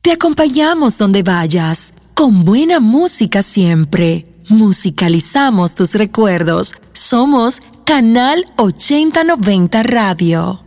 Te acompañamos donde vayas, con buena música siempre. Musicalizamos tus recuerdos. Somos Canal 8090 Radio.